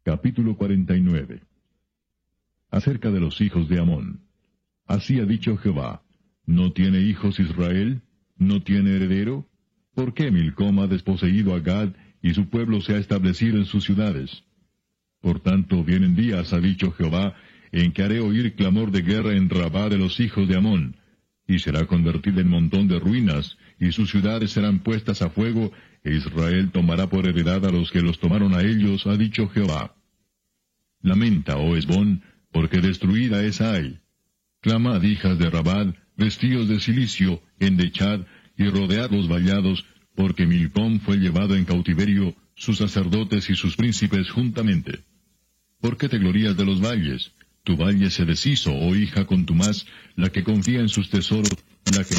Capítulo 49. Acerca de los hijos de Amón. Así ha dicho Jehová: ¿no tiene hijos Israel? ¿No tiene heredero? ¿Por qué Milcom ha desposeído a Gad, y su pueblo se ha establecido en sus ciudades? Por tanto, vienen días, ha dicho Jehová, en que haré oír clamor de guerra en Rabá de los hijos de Amón, y será convertida en montón de ruinas, y sus ciudades serán puestas a fuego, e Israel tomará por heredad a los que los tomaron a ellos, ha dicho Jehová. Lamenta, oh Hesbón, porque destruida es Ai. Clamad, hijas de Rabad, vestidos de cilicio, endechad, y rodead los vallados, porque Milcom fue llevado en cautiverio, sus sacerdotes y sus príncipes juntamente. ¿Por qué te glorías de los valles? Tu valle se deshizo, oh hija contumaz, la que confía en sus tesoros, la que